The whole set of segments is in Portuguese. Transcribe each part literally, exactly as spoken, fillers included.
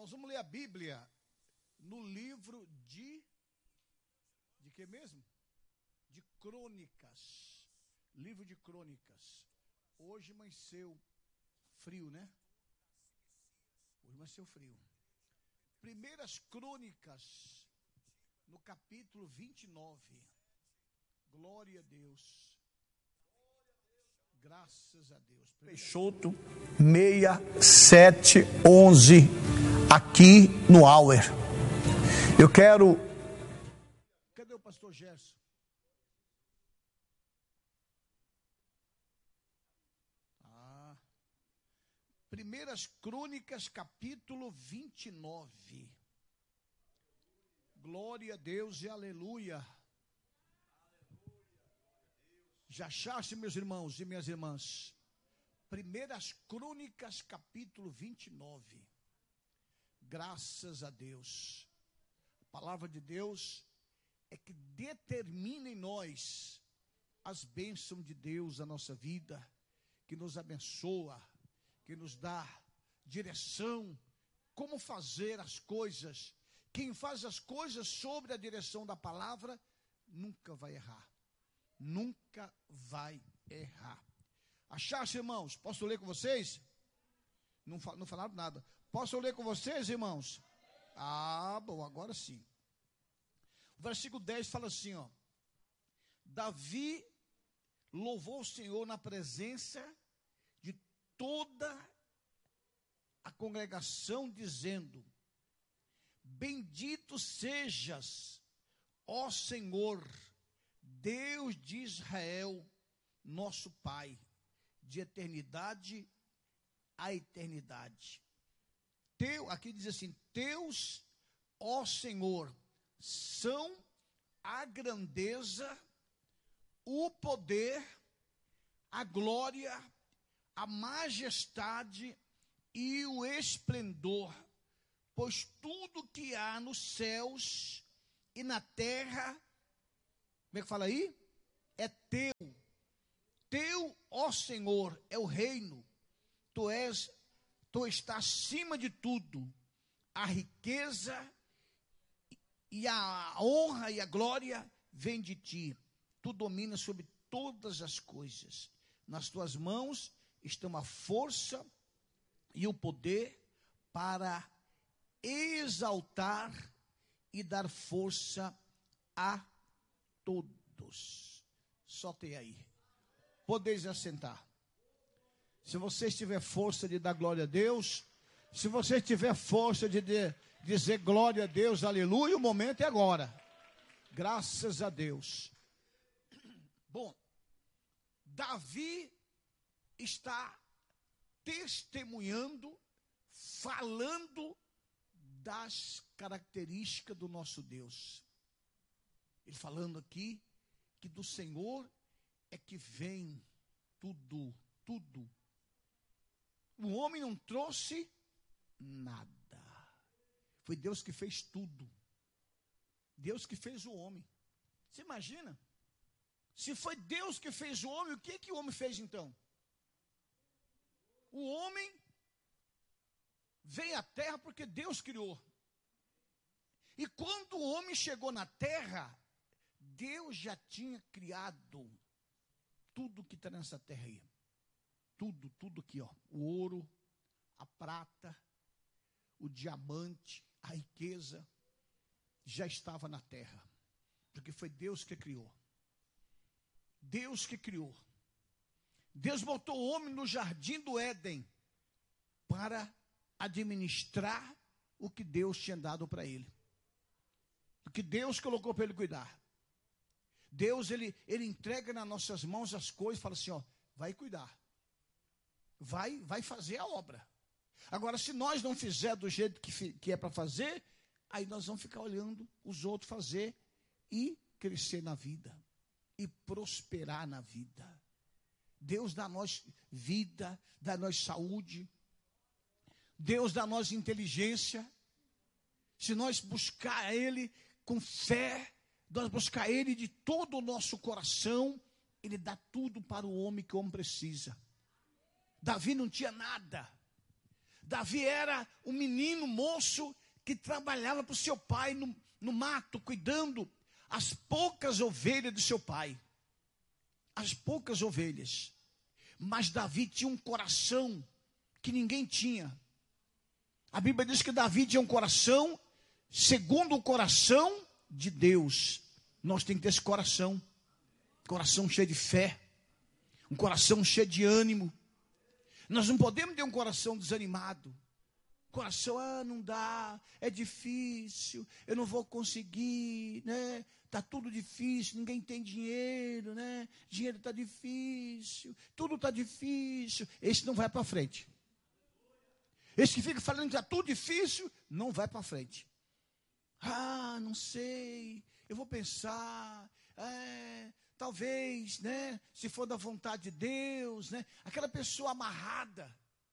Nós vamos ler a Bíblia no livro de... De que mesmo? De Crônicas. Livro de Crônicas. Hoje amanheceu frio, né? Hoje amanheceu frio. Primeiras Crônicas, no capítulo vinte e nove. Glória a Deus. Graças a Deus. Peixoto seis sete onze, aqui no Auer. Eu quero... Cadê o pastor Gerson? Ah. Primeiras Crônicas, capítulo vinte e nove. Glória a Deus e aleluia. Já achaste, meus irmãos e minhas irmãs? Primeiras Crônicas, capítulo vinte e nove. Graças a Deus. A palavra de Deus é que determina em nós as bênçãos de Deus na nossa vida, que nos abençoa, que nos dá direção, como fazer as coisas. Quem faz as coisas sobre a direção da palavra, nunca vai errar. Nunca vai errar. Achaste, irmãos? Posso ler com vocês? Não, não falaram nada. Posso ler com vocês, irmãos? Ah, bom, agora sim. O versículo dez fala assim, ó. Davi louvou o Senhor na presença de toda a congregação, dizendo: Bendito sejas, ó Senhor, Deus de Israel, nosso Pai, de eternidade a eternidade. Teu, aqui diz assim, teus, ó Senhor, são a grandeza, o poder, a glória, a majestade e o esplendor, pois tudo que há nos céus e na terra, como é que fala aí? É teu. Teu, ó Senhor, é o reino. Tu és, tu estás acima de tudo. A riqueza e a honra e a glória vêm de ti. Tu dominas sobre todas as coisas. Nas tuas mãos estão a força e o poder para exaltar e dar força a todos. Soltem aí. Podeis assentar. Se você tiver força de dar glória a Deus, se você tiver força de, de dizer glória a Deus, aleluia, o momento é agora. Graças a Deus. Bom, Davi está testemunhando, falando das características do nosso Deus. Ele falando aqui que do Senhor é que vem tudo, tudo. O homem não trouxe nada. Foi Deus que fez tudo. Deus que fez o homem. Você imagina? Se foi Deus que fez o homem, o que que o homem fez então? O homem veio à terra porque Deus criou. E quando o homem chegou na terra, Deus já tinha criado tudo que está nessa terra aí. Tudo, tudo aqui, ó. O ouro, a prata, o diamante, a riqueza, já estava na terra. Porque foi Deus que criou. Deus que criou. Deus botou o homem no jardim do Éden para administrar o que Deus tinha dado para ele. O que Deus colocou para ele cuidar. Deus, ele, ele entrega nas nossas mãos as coisas e fala assim, ó, vai cuidar. Vai, vai fazer a obra. Agora, se nós não fizer do jeito que, que é para fazer, aí nós vamos ficar olhando os outros fazer e crescer na vida. E prosperar na vida. Deus dá a nós vida, dá a nós saúde. Deus dá a nós inteligência. Se nós buscar Ele com fé, nós buscar Ele de todo o nosso coração, Ele dá tudo para o homem que o homem precisa. Davi não tinha nada. Davi era um menino moço que trabalhava para o seu pai no, no mato, cuidando as poucas ovelhas do seu pai. As poucas ovelhas. Mas Davi tinha um coração que ninguém tinha. A Bíblia diz que Davi tinha um coração segundo o coração de Deus. Nós temos que ter esse coração. Coração cheio de fé. Um coração cheio de ânimo. Nós não podemos ter um coração desanimado. Coração, ah, não dá, é difícil, eu não vou conseguir, né? Está tudo difícil, ninguém tem dinheiro, né? Dinheiro está difícil, tudo está difícil. Esse não vai para frente. Esse que fica falando que está tudo difícil, não vai para frente. Ah, não sei, eu vou pensar, é, talvez, né? Se for da vontade de Deus, né? Aquela pessoa amarrada.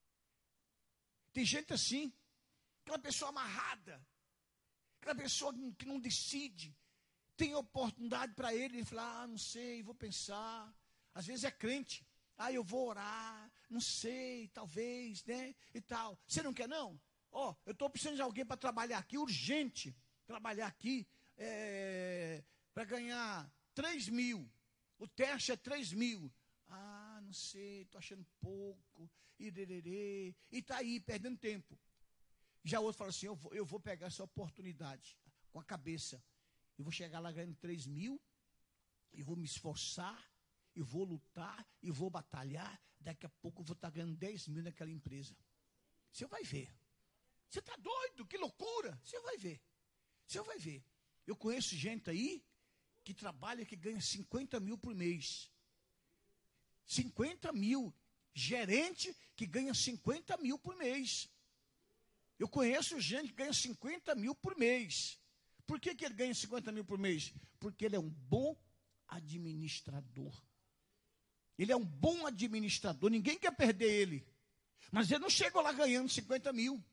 Tem gente assim, aquela pessoa amarrada, aquela pessoa que não decide, tem oportunidade para ele, ele fala, ah, não sei, vou pensar. Às vezes é crente, ah, eu vou orar, não sei, talvez, né, e tal. Você não quer não? Ó, oh, eu estou precisando de alguém para trabalhar aqui, urgente, trabalhar aqui, é, para ganhar três mil, o teste é três mil. Ah, não sei, estou achando pouco, e dererê, e está aí, perdendo tempo. Já outro fala assim, eu vou, eu vou pegar essa oportunidade, com a cabeça, eu vou chegar lá ganhando três mil, eu vou me esforçar, eu vou lutar, eu vou batalhar, daqui a pouco eu vou estar ganhando dez mil naquela empresa. Você vai ver. Você está doido? Que loucura! Você vai ver. Você vai ver. Eu conheço gente aí, que trabalha, que ganha cinquenta mil por mês. cinquenta mil, gerente que ganha cinquenta mil por mês. Eu conheço gente que ganha cinquenta mil por mês. Por que, que ele ganha cinquenta mil por mês? Porque ele é um bom administrador. Ele é um bom administrador, ninguém quer perder ele. Mas ele não chegou lá ganhando cinquenta mil.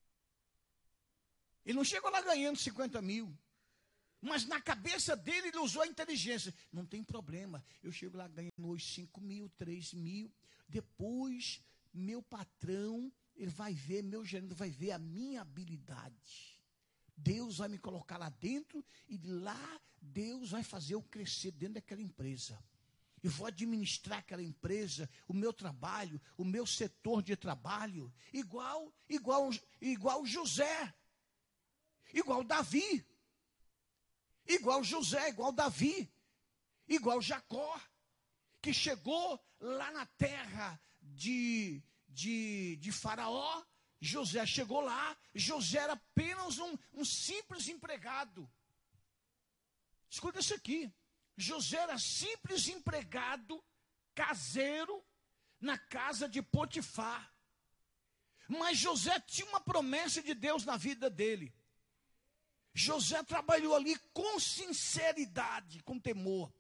Ele não chegou lá ganhando cinquenta mil. Mas na cabeça dele, ele usou a inteligência. Não tem problema. Eu chego lá ganhando hoje cinco mil, três mil. Depois, meu patrão, ele vai ver, meu gerente vai ver a minha habilidade. Deus vai me colocar lá dentro e lá Deus vai fazer eu crescer dentro daquela empresa. Eu vou administrar aquela empresa, o meu trabalho, o meu setor de trabalho. Igual, igual, igual José. Igual Davi. Igual José, igual Davi, igual Jacó, que chegou lá na terra de, de, de Faraó. José chegou lá, José era apenas um, um simples empregado. Escuta isso aqui, José era simples empregado, caseiro, na casa de Potifar. Mas José tinha uma promessa de Deus na vida dele. José trabalhou ali com sinceridade, com temor.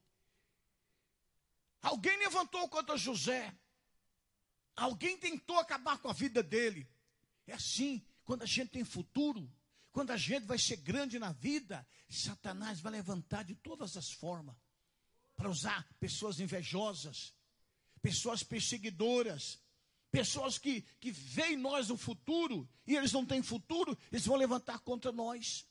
Alguém levantou contra José. Alguém tentou acabar com a vida dele. É assim, quando a gente tem futuro, quando a gente vai ser grande na vida, Satanás vai levantar de todas as formas. Para usar pessoas invejosas, pessoas perseguidoras, pessoas que, que veem em nós o futuro, e eles não têm futuro, eles vão levantar contra nós.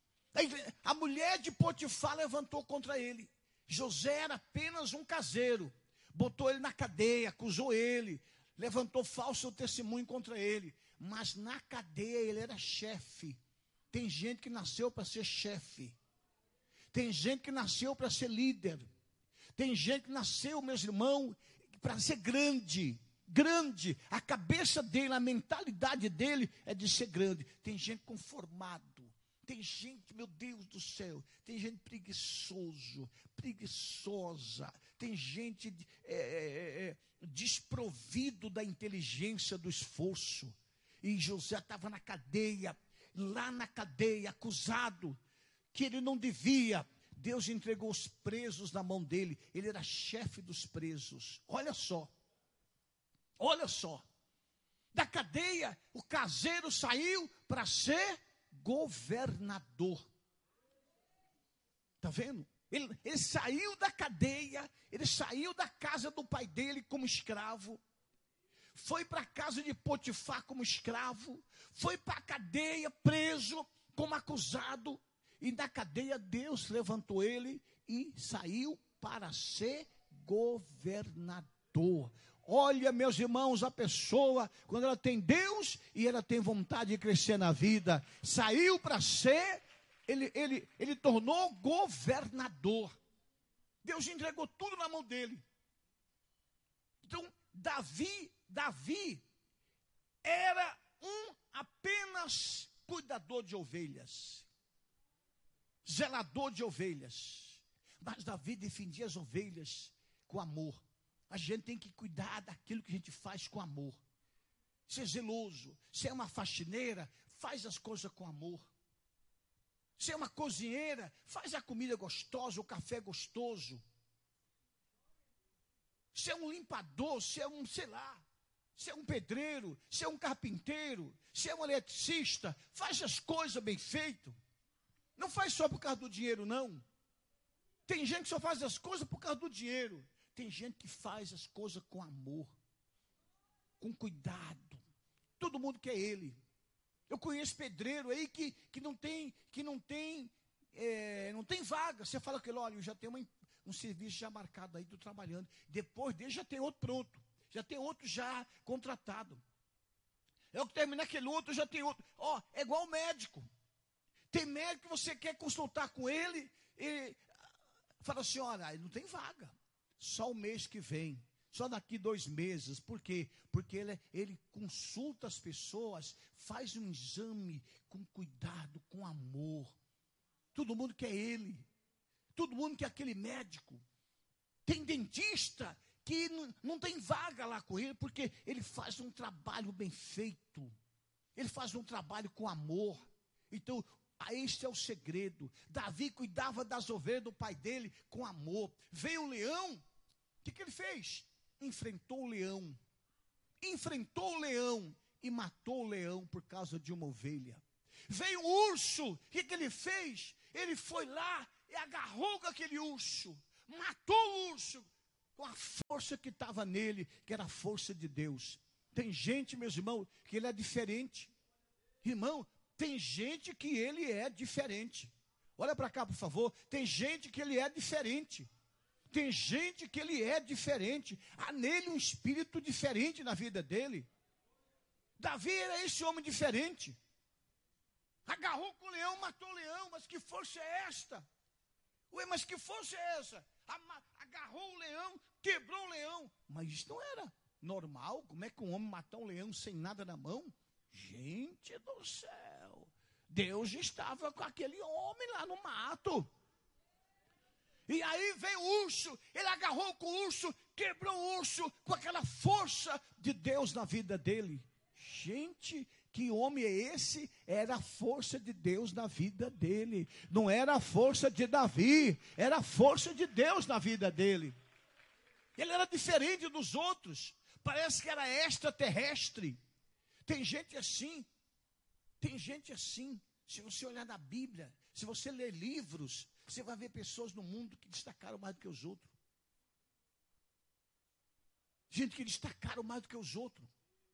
A mulher de Potifar levantou contra ele. José era apenas um caseiro. Botou ele na cadeia, acusou ele. Levantou falso testemunho contra ele. Mas na cadeia ele era chefe. Tem gente que nasceu para ser chefe. Tem gente que nasceu para ser líder. Tem gente que nasceu, meus irmãos, para ser grande. Grande. A cabeça dele, a mentalidade dele é de ser grande. Tem gente conformado. Tem gente, meu Deus do céu, tem gente preguiçoso, preguiçosa, tem gente é, é, é, desprovido da inteligência, do esforço. E José estava na cadeia, lá na cadeia, acusado, que ele não devia. Deus entregou os presos na mão dele, ele era chefe dos presos. Olha só, olha só, da cadeia o caseiro saiu para ser governador. Está vendo? Ele, ele saiu da cadeia, ele saiu da casa do pai dele como escravo, foi para a casa de Potifar como escravo, foi para a cadeia preso como acusado, e na cadeia Deus levantou ele e saiu para ser governador. Olha, meus irmãos, a pessoa, quando ela tem Deus e ela tem vontade de crescer na vida, saiu para ser, ele, ele, ele tornou governador. Deus entregou tudo na mão dele. Então, Davi, Davi era um apenas cuidador de ovelhas, zelador de ovelhas. Mas Davi defendia as ovelhas com amor. A gente tem que cuidar daquilo que a gente faz com amor. Ser zeloso. Se é uma faxineira, faz as coisas com amor. Se é uma cozinheira, faz a comida gostosa, o café gostoso. Se é um limpador, se é um, sei lá, se é um pedreiro, se é um carpinteiro, se é um eletricista, faz as coisas bem feitas. Não faz só por causa do dinheiro, não. Tem gente que só faz as coisas por causa do dinheiro. Tem gente que faz as coisas com amor, com cuidado. Todo mundo quer ele. Eu conheço pedreiro aí que, que não tem, que não tem, é, não tem vaga. Você fala que, olha, eu já tenho uma, um serviço já marcado aí, estou trabalhando. Depois dele já tem outro pronto. Já tem outro já contratado. Eu que terminar aquele outro, já tem outro. Ó, é igual médico. Tem médico que você quer consultar com ele e fala assim, olha, não tem vaga. Só o mês que vem. Só daqui dois meses. Por quê? Porque ele, ele consulta as pessoas, faz um exame com cuidado, com amor. Todo mundo quer ele. Todo mundo quer aquele médico. Tem dentista que não, não tem vaga lá com ele, porque ele faz um trabalho bem feito. Ele faz um trabalho com amor. Então, este é o segredo. Davi cuidava das ovelhas do pai dele com amor. Veio o leão, o que, que ele fez? Enfrentou o leão. Enfrentou o leão e matou o leão por causa de uma ovelha. Veio o urso, o que, que ele fez? Ele foi lá e agarrou com aquele urso. Matou o urso com a força que estava nele, que era a força de Deus. Tem gente, meus irmãos, que ele é diferente. Irmão, tem gente que ele é diferente. Olha para cá, por favor. Tem gente que ele é diferente. Tem gente que ele é diferente. Há nele um espírito diferente na vida dele. Davi era esse homem diferente. Agarrou com o leão, matou o leão. Mas que força é esta? Ué, mas que força é essa? Agarrou o leão, quebrou o leão. Mas isso não era normal. Como é que um homem matar um leão sem nada na mão? Gente do céu. Deus estava com aquele homem lá no mato. E aí veio o urso, ele agarrou com o urso, quebrou o urso com aquela força de Deus na vida dele. Gente, que homem é esse? Era a força de Deus na vida dele. Não era a força de Davi, era a força de Deus na vida dele. Ele era diferente dos outros, parece que era extraterrestre. Tem gente assim, tem gente assim. Se você olhar na Bíblia, se você ler livros, você vai ver pessoas no mundo que destacaram mais do que os outros. Gente que destacaram mais do que os outros.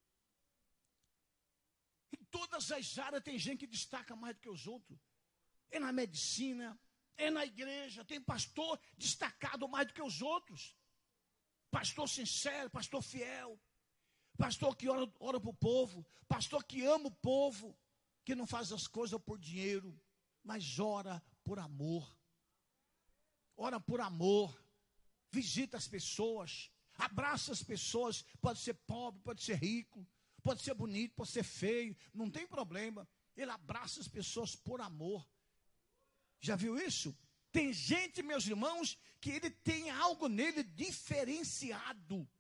Em todas as áreas tem gente que destaca mais do que os outros. É na medicina, é na igreja, tem pastor destacado mais do que os outros. Pastor sincero, pastor fiel. Pastor que ora, ora para o povo. Pastor que ama o povo. Que não faz as coisas por dinheiro, mas ora por amor. Ora por amor. Visita as pessoas. Abraça as pessoas. Pode ser pobre, pode ser rico. Pode ser bonito, pode ser feio. Não tem problema. Ele abraça as pessoas por amor. Já viu isso? Tem gente, meus irmãos, que ele tem algo nele diferenciado.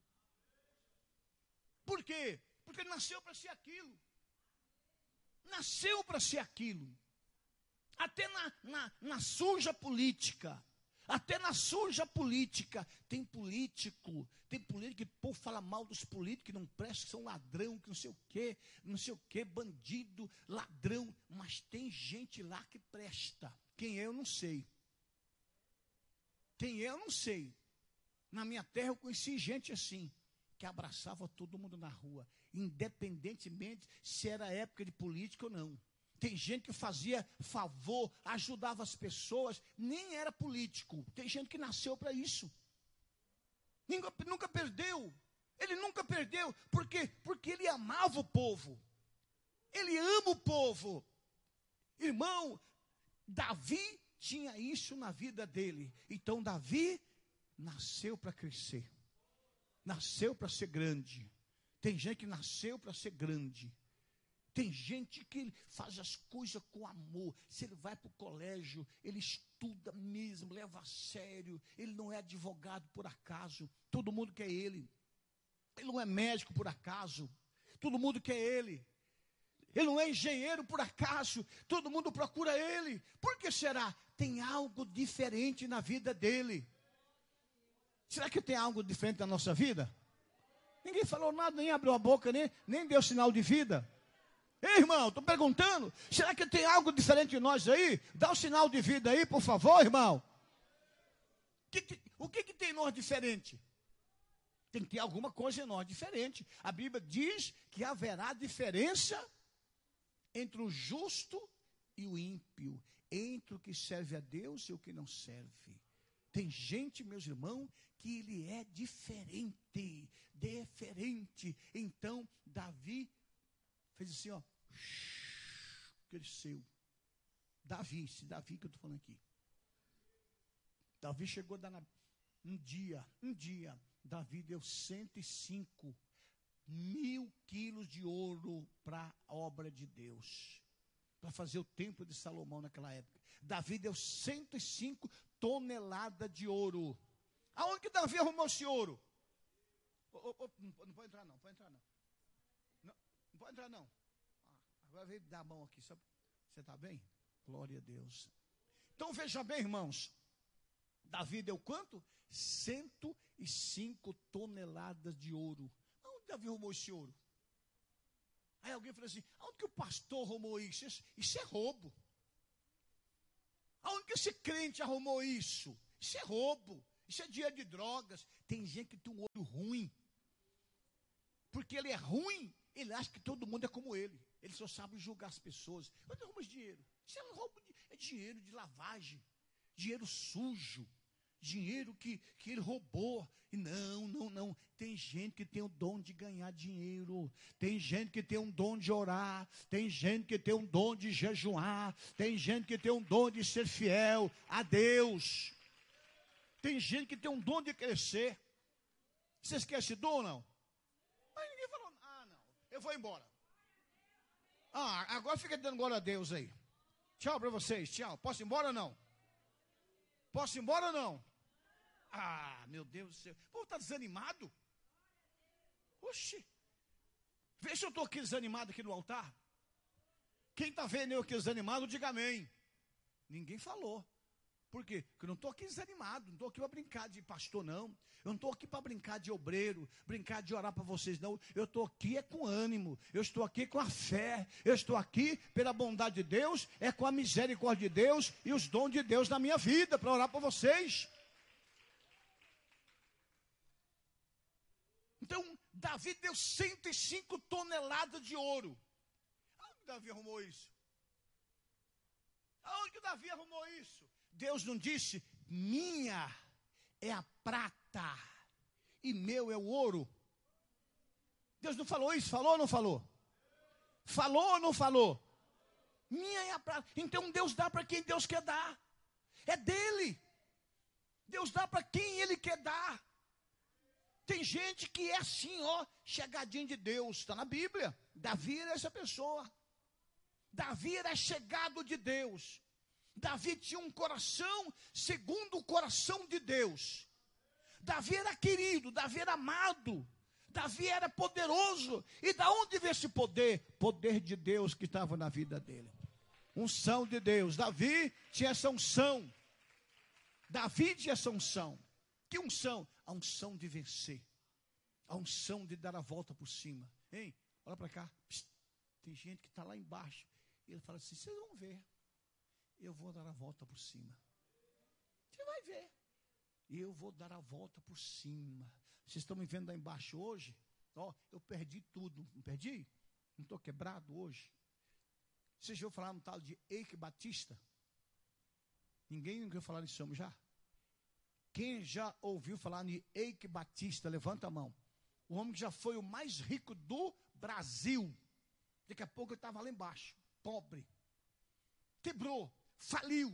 Por quê? Porque ele nasceu para ser aquilo. Nasceu para ser aquilo. Até na, na, na suja política. Até na suja política. Tem político. Tem político que o povo fala mal dos políticos que não prestam, que são ladrão, que não sei o quê, não sei o quê, bandido, ladrão. Mas tem gente lá que presta. Quem é, eu não sei. Quem é, eu não sei. Na minha terra eu conheci gente assim. que abraçava todo mundo na rua, independentemente se era época de política ou não. Tem gente que fazia favor, ajudava as pessoas, nem era político. Tem gente que nasceu para isso. Nunca, nunca perdeu. Ele nunca perdeu. Por quê? Porque ele amava o povo. Ele ama o povo. Irmão, Davi tinha isso na vida dele. Então Davi nasceu para crescer. Nasceu para ser grande. Tem gente que nasceu para ser grande. Tem gente que faz as coisas com amor. Se ele vai para o colégio, ele estuda mesmo, leva a sério. Ele não é advogado por acaso. Todo mundo quer ele. Ele não é médico por acaso. Todo mundo quer ele. Ele não é engenheiro por acaso. Todo mundo procura ele. Por que será? Tem algo diferente na vida dele. Será que tem algo diferente na nossa vida? Ninguém falou nada, nem abriu a boca, nem, nem deu sinal de vida. Ei, irmão, estou perguntando, será que tem algo diferente em nós aí? Dá um sinal de vida aí, por favor, irmão. Que, que, o que, que tem em nós diferente? Tem que ter alguma coisa em nós diferente. A Bíblia diz que haverá diferença entre o justo e o ímpio, entre o que serve a Deus e o que não serve. Tem gente, meus irmãos, que ele é diferente, diferente. Então, Davi fez assim, ó, cresceu. Davi, esse Davi que eu estou falando aqui. Davi chegou a dar na, um dia, um dia, Davi deu cento e cinco mil quilos de ouro para a obra de Deus. Para fazer o templo de Salomão naquela época. Davi deu cento e cinco toneladas de ouro. Aonde que Davi arrumou esse ouro? Oh, oh, oh, não pode entrar não, pode entrar não. Não, não pode entrar não. Ah, agora veio dar a mão aqui. Sabe? Você está bem? Glória a Deus. Então veja bem, irmãos. Davi deu quanto? cento e cinco toneladas de ouro. Aonde Davi arrumou esse ouro? Aí alguém falou assim, aonde que o pastor arrumou isso? Isso, isso é roubo. Aonde que esse crente arrumou isso? Isso é roubo. Isso é dinheiro de drogas. Tem gente que tem um olho ruim. Porque ele é ruim, ele acha que todo mundo é como ele. Ele só sabe julgar as pessoas. Onde arruma esse dinheiro? Isso é roubo, de, é dinheiro de lavagem. Dinheiro sujo. Dinheiro que, que ele roubou. E não, não, não. Tem gente que tem o dom de ganhar dinheiro. Tem gente que tem um dom de orar. Tem gente que tem um dom de jejuar. Tem gente que tem um dom de ser fiel a Deus. Tem gente que tem um dom de crescer. Você esquece dom ou não? Mas ninguém falou, ah não, eu vou embora. Ah, agora fica dando glória a Deus aí. Tchau para vocês, tchau. Posso ir embora ou não? Posso ir embora ou não? Ah, meu Deus do céu. O povo está desanimado? Oxi. Vê se eu estou aqui desanimado aqui no altar. Quem está vendo eu aqui desanimado, diga amém. Ninguém falou. Por quê? Porque eu não estou aqui desanimado, não estou aqui para brincar de pastor, não. Eu não estou aqui para brincar de obreiro, brincar de orar para vocês, não. Eu estou aqui é com ânimo, eu estou aqui com a fé, eu estou aqui pela bondade de Deus, é com a misericórdia de Deus e os dons de Deus na minha vida, para orar para vocês. Então, Davi deu cento e cinco toneladas de ouro. Aonde Davi arrumou isso? Aonde que Davi arrumou isso? Deus não disse, minha é a prata e meu é o ouro. Deus não falou isso? Falou ou não falou? Falou ou não falou? Minha é a prata. Então Deus dá para quem Deus quer dar. É dele. Deus dá para quem Ele quer dar. Tem gente que é assim, ó, chegadinho de Deus. Está na Bíblia. Davi era essa pessoa. Davi era chegado de Deus. Davi tinha um coração segundo o coração de Deus. Davi era querido, Davi era amado, Davi era poderoso. E da onde veio esse poder? Poder de Deus que estava na vida dele. Unção de Deus. Davi tinha essa unção. Davi tinha essa unção. Que unção? A unção de vencer. A unção de dar a volta por cima. Hein? Olha para cá. Psst. Tem gente que está lá embaixo. E ele fala assim, vocês vão ver. Eu vou dar a volta por cima. Você vai ver. e eu vou dar a volta por cima. Vocês estão me vendo lá embaixo hoje? Ó, eu perdi tudo, não perdi? Não estou quebrado hoje? Vocês já ouviram falar no tal de Eike Batista? Ninguém ouviu falar nisso já? Quem já ouviu falar de Eike Batista? Levanta a mão. O homem que já foi o mais rico do Brasil. Daqui a pouco ele estava lá embaixo, pobre. Quebrou, faliu.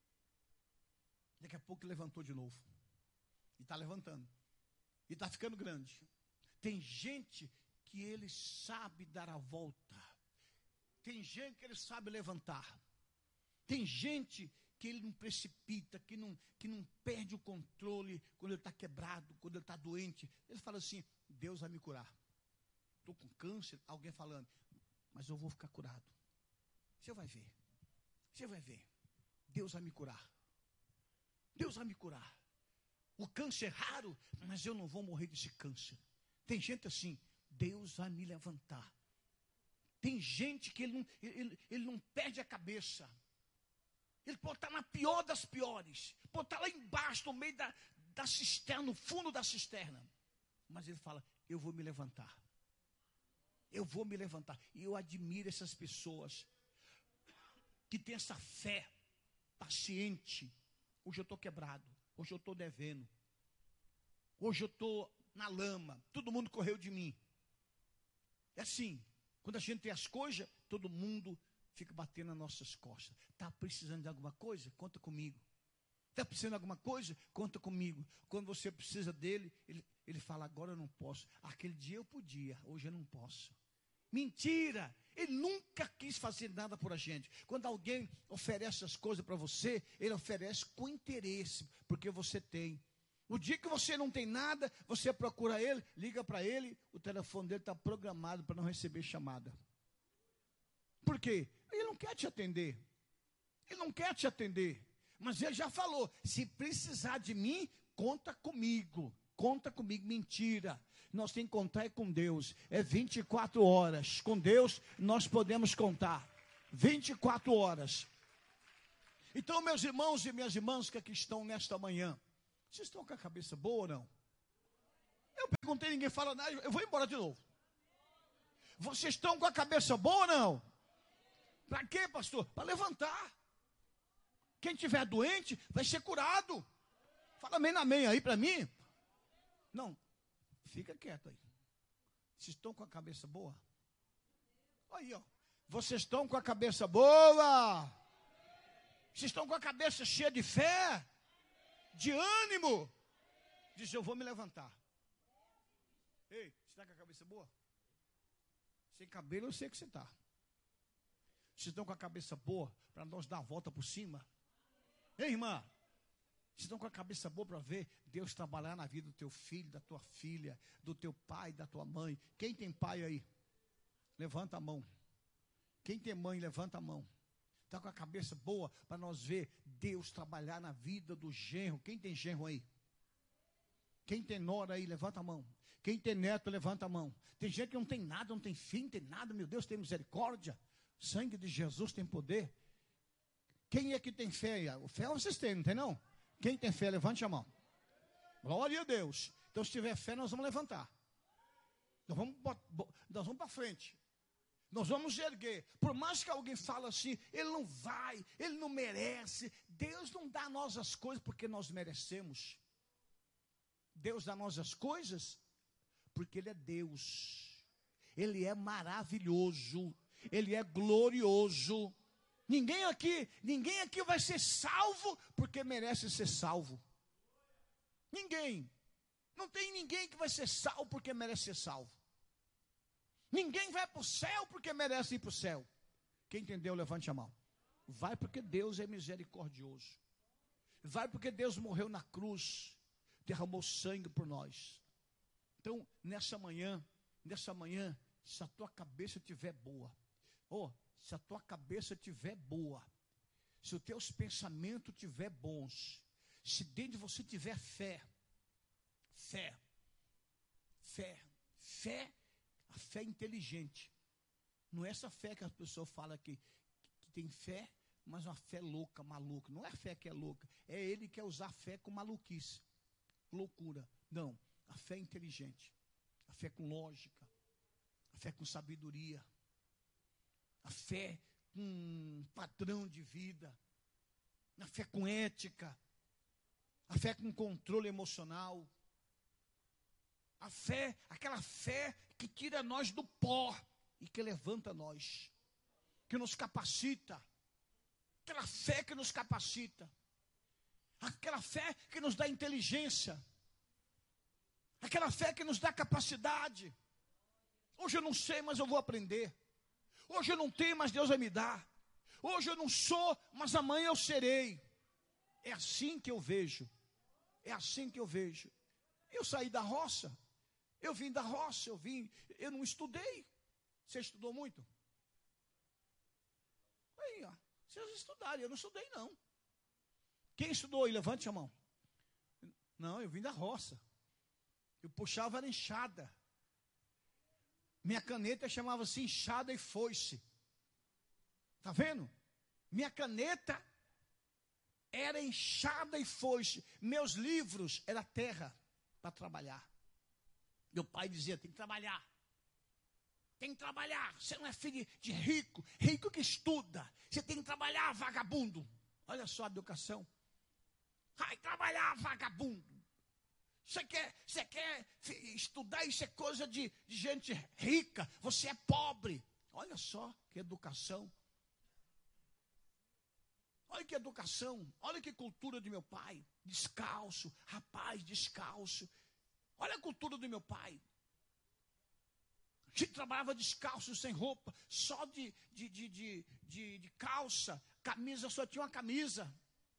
Daqui a pouco ele levantou de novo. E está levantando. E está ficando grande. Tem gente que ele sabe dar a volta. Tem gente que ele sabe levantar. Tem gente que ele não precipita, que não, que não perde o controle quando ele está quebrado, quando ele está doente. Ele fala assim, Deus vai me curar. Estou com câncer, alguém falando, mas eu vou ficar curado. Você vai ver. Você vai ver. Deus vai me curar. Deus vai me curar. O câncer é raro, mas eu não vou morrer desse câncer. Tem gente assim, Deus vai me levantar. Tem gente que ele não, ele, ele não perde a cabeça. Ele pode estar na pior das piores. Pode estar lá embaixo, no meio da, da cisterna, no fundo da cisterna. Mas ele fala, eu vou me levantar. Eu vou me levantar. E eu admiro essas pessoas que têm essa fé paciente. Hoje eu estou quebrado. Hoje eu estou devendo. Hoje eu estou na lama. Todo mundo correu de mim. É assim. Quando a gente tem as coisas, todo mundo fica batendo nas nossas costas. Está precisando de alguma coisa? Conta comigo. Está precisando de alguma coisa? Conta comigo. Quando você precisa dele, ele, ele fala, agora eu não posso. Aquele dia eu podia, hoje eu não posso. Mentira! Ele nunca quis fazer nada por a gente. Quando alguém oferece as coisas para você, ele oferece com interesse, porque você tem. O dia que você não tem nada, você procura ele, liga para ele, o telefone dele está programado para não receber chamada. Por quê? Ele não quer te atender. Ele não quer te atender. Mas ele já falou, se precisar de mim, conta comigo. Conta comigo, mentira. Nós temos que contar é com Deus. É vinte e quatro horas. Com Deus, nós podemos contar. vinte e quatro horas. Então, meus irmãos e minhas irmãs que aqui estão nesta manhã, vocês estão com a cabeça boa ou não? Eu perguntei, ninguém fala nada, eu vou embora de novo. Vocês estão com a cabeça boa ou não? Para quê, pastor? Para levantar. Quem estiver doente, vai ser curado. Fala amém, amém aí para mim. Não, fica quieto aí. Vocês estão com a cabeça boa? Aí, ó. Vocês estão com a cabeça boa? Vocês estão com a cabeça cheia de fé? De ânimo? Diz, eu vou me levantar. Ei, você está com a cabeça boa? Sem cabelo eu sei que você está. Vocês estão com a cabeça boa para nós dar a volta por cima? Ei, irmã? Vocês estão com a cabeça boa para ver Deus trabalhar na vida do teu filho, da tua filha, do teu pai, da tua mãe. Quem tem pai aí? Levanta a mão. Quem tem mãe, levanta a mão. Está com a cabeça boa para nós ver Deus trabalhar na vida do genro. Quem tem genro aí? Quem tem nora aí, levanta a mão. Quem tem neto, levanta a mão. Tem gente que não tem nada, não tem filho, não tem nada. Meu Deus, tem misericórdia. O sangue de Jesus tem poder. Quem é que tem fé? O fé vocês têm, não tem não? Quem tem fé, levante a mão. Glória a Deus. Então, se tiver fé, nós vamos levantar. Nós vamos, nós vamos para frente. Nós vamos erguer. Por mais que alguém fale assim, ele não vai, ele não merece. Deus não dá a nós as coisas porque nós merecemos. Deus dá a nós as coisas porque Ele é Deus. Ele é maravilhoso. Ele é glorioso. Ninguém aqui, ninguém aqui vai ser salvo porque merece ser salvo. Ninguém. Não tem ninguém que vai ser salvo porque merece ser salvo. Ninguém vai para o céu porque merece ir para o céu. Quem entendeu, levante a mão. Vai porque Deus é misericordioso. Vai porque Deus morreu na cruz, derramou sangue por nós. Então, nessa manhã, nessa manhã, se a tua cabeça estiver boa, oh, se a tua cabeça estiver boa, se os teus pensamentos estiver bons, se dentro de você tiver fé, fé, fé, fé, a fé inteligente. Não é essa fé que as pessoas falam que, que tem fé, mas uma fé louca, maluca. Não é a fé que é louca, é ele que quer usar a fé com maluquice. loucura. Não, a fé é inteligente. A fé com lógica. A fé com sabedoria. A fé com um padrão de vida. A fé com ética. A fé com controle emocional. A fé, aquela fé que tira nós do pó e que levanta nós. Que nos capacita. Aquela fé que nos capacita. Aquela fé que nos dá inteligência. Aquela fé que nos dá capacidade. Hoje eu não sei, mas eu vou aprender. Hoje eu não tenho, mas Deus vai me dar. Hoje eu não sou, mas amanhã eu serei. É assim que eu vejo. É assim que eu vejo. Eu saí da roça. Eu vim da roça, eu vim, eu não estudei. Você estudou muito? Aí, ó, vocês estudaram, eu não estudei não. Quem estudou aí? Levante a mão. Não, eu vim da roça. Eu puxava a enxada. Minha caneta chamava-se enxada e foice. Está vendo? Minha caneta era enxada e foice. Meus livros era terra para trabalhar. Meu pai dizia, tem que trabalhar. Tem que trabalhar. Você não é filho de rico. Rico que estuda. Você tem que trabalhar, vagabundo. Olha só a educação. Vai trabalhar, vagabundo. Você quer, você quer estudar, isso é coisa de, de gente rica. Você é pobre. Olha só que educação. Olha que educação. Olha que cultura do meu pai. Descalço. Rapaz, descalço. Olha a cultura do meu pai. A gente trabalhava descalço, sem roupa. Só de, de, de, de, de, de calça. Camisa, só tinha uma camisa.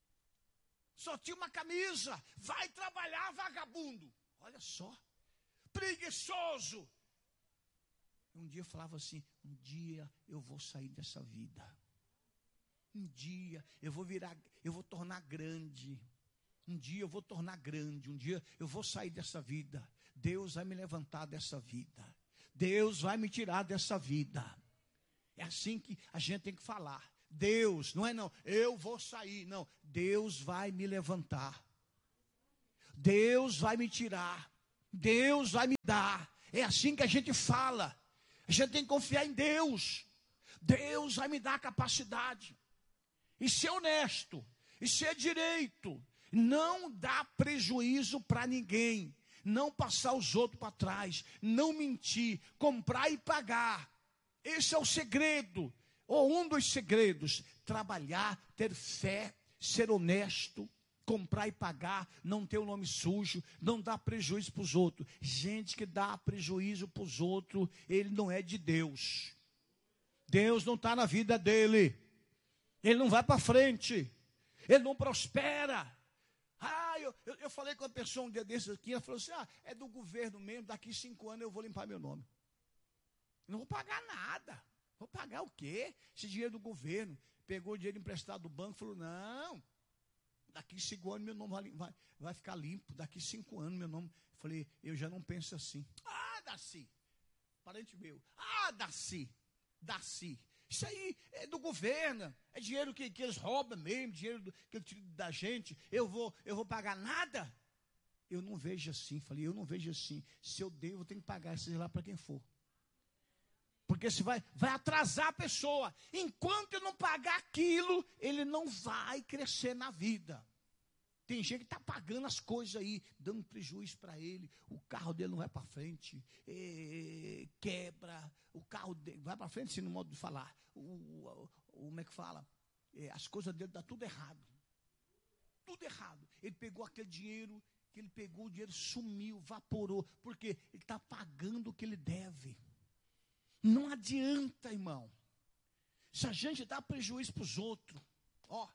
Só tinha uma camisa. Vai trabalhar, vagabundo. Olha só. Preguiçoso. Um dia eu falava assim, um dia eu vou sair dessa vida. Um dia eu vou virar, eu vou tornar grande. Um dia eu vou tornar grande. Um dia eu vou sair dessa vida. Deus vai me levantar dessa vida. Deus vai me tirar dessa vida. É assim que a gente tem que falar. Deus, não é não, eu vou sair, não, Deus vai me levantar, Deus vai me tirar, Deus vai me dar, é assim que a gente fala, a gente tem que confiar em Deus, Deus vai me dar capacidade, e ser honesto, e ser direito, não dar prejuízo para ninguém, não passar os outros para trás, não mentir, comprar e pagar, esse é o segredo. Ou um dos segredos, trabalhar, ter fé, ser honesto, comprar e pagar, não ter o nome sujo, não dar prejuízo para os outros. Gente que dá prejuízo para os outros, ele não é de Deus. Deus não está na vida dele. Ele não vai para frente. Ele não prospera. Ah, eu, eu, eu falei com uma pessoa um dia desses aqui, ela falou assim, ah, é do governo mesmo, daqui cinco anos eu vou limpar meu nome. Não vou pagar nada. Vou pagar o quê? Esse dinheiro do governo. Pegou o dinheiro emprestado do banco e falou, não, daqui cinco anos meu nome vai, vai, vai ficar limpo. Daqui cinco anos meu nome. Falei, eu já não penso assim. Ah, Daci. Parente meu. Ah, Daci. Daci. Isso aí é do governo. É dinheiro que, que eles roubam mesmo, dinheiro do, que eles tiram da gente. Eu vou, eu vou pagar nada? Eu não vejo assim. Falei, eu não vejo assim. Se eu devo, eu tenho que pagar, seja lá para quem for. Porque se vai, vai atrasar a pessoa. Enquanto eu não pagar aquilo, ele não vai crescer na vida. Tem gente que está pagando as coisas aí, dando prejuízo para ele. O carro dele não vai para frente, é, quebra. O carro dele vai para frente, sim, no modo de falar. O, o, o, como é que fala? É, as coisas dele dão tudo errado. Tudo errado. Ele pegou aquele dinheiro, que ele pegou, o dinheiro sumiu, evaporou. Porque ele está pagando o que ele deve. Não adianta, irmão. Se a gente dá prejuízo para os outros, ó,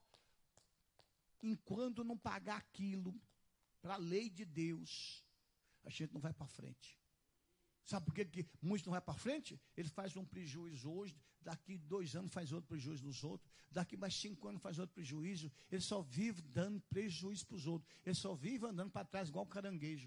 enquanto não pagar aquilo para a lei de Deus, a gente não vai para frente. Sabe por que, que muitos não vai para frente? Ele faz um prejuízo hoje, daqui dois anos faz outro prejuízo nos outros, daqui mais cinco anos faz outro prejuízo. Ele só vive dando prejuízo para os outros. Ele só vive andando para trás igual um caranguejo.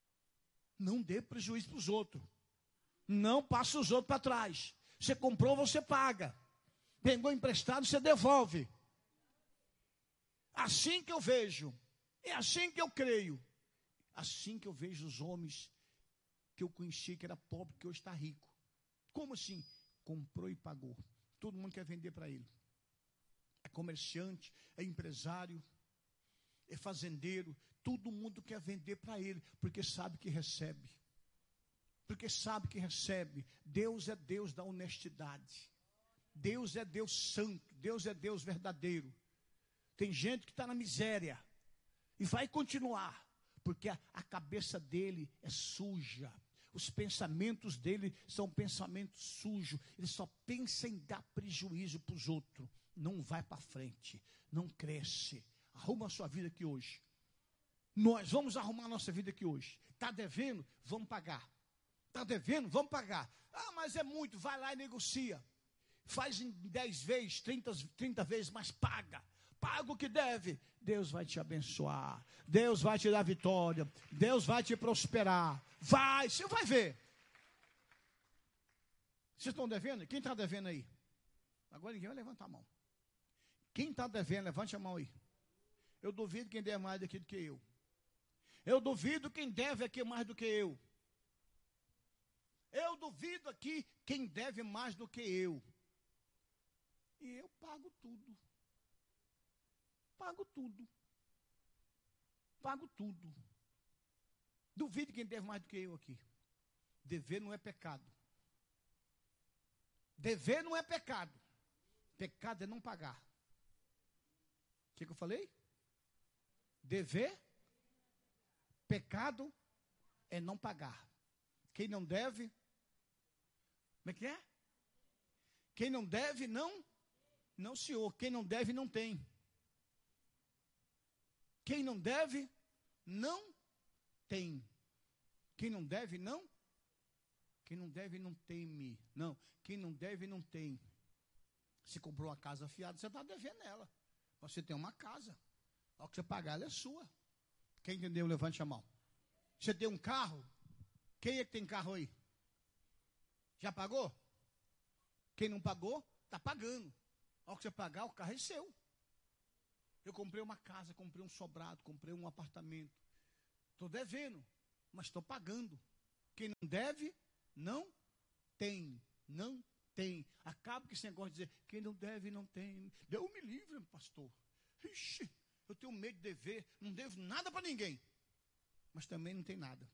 Não dê prejuízo para os outros. Não passa os outros para trás. Você comprou, você paga. Pegou emprestado, você devolve. Assim que eu vejo. É assim que eu creio. assim que eu vejo os homens que eu conheci, que era pobre, que hoje está rico. Como assim? Comprou e pagou. Todo mundo quer vender para ele. É comerciante, é empresário, é fazendeiro. Todo mundo quer vender para ele, porque sabe que recebe. Porque sabe que recebe. Deus é Deus da honestidade. Deus é Deus santo. Deus é Deus verdadeiro. Tem gente que está na miséria e vai continuar, porque a, a cabeça dele é suja. Os pensamentos dele são pensamentos sujos. Ele só pensa em dar prejuízo para os outros. Não vai para frente, não cresce. Arruma a sua vida aqui hoje. Nós vamos arrumar a nossa vida aqui hoje. Está devendo? Vamos pagar. Está devendo? Vamos pagar. Ah, mas é muito. Vai lá e negocia. Faz em dez vezes, trinta, trinta vezes, mas paga. Paga o que deve. Deus vai te abençoar. Deus vai te dar vitória. Deus vai te prosperar. Vai, você vai ver. Vocês estão devendo? Quem está devendo aí? Agora ninguém vai levantar a mão. Quem está devendo, levante a mão aí. Eu duvido quem deve mais aqui do que eu. Eu duvido quem deve aqui mais do que eu. Eu duvido aqui quem deve mais do que eu. E eu pago tudo. Pago tudo. Pago tudo. Duvido quem deve mais do que eu aqui. Dever não é pecado. Dever não é pecado. Pecado é não pagar. O que, que eu falei? Dever, pecado é não pagar. Quem não deve, como é que é? Quem não deve, não, não se ouve. Quem não deve, não tem. Quem não deve, não tem. Quem não deve, não. Quem não deve, não teme. Não, quem não deve, não tem. Se comprou uma casa fiada, você está devendo ela. Você tem uma casa. Ao que você pagar, ela é sua. Quem entendeu, levante a mão. Você tem um carro? Quem é que tem carro aí? Já pagou? Quem não pagou, está pagando. Ao que você pagar, o carro é seu. Eu comprei uma casa, comprei um sobrado, comprei um apartamento. Estou devendo, mas estou pagando. Quem não deve, não tem. Não tem. Acaba com esse negócio de dizer, quem não deve, não tem. Deus me livre, pastor. Ixi, eu tenho medo de dever. Não devo nada para ninguém. Mas também não tem nada.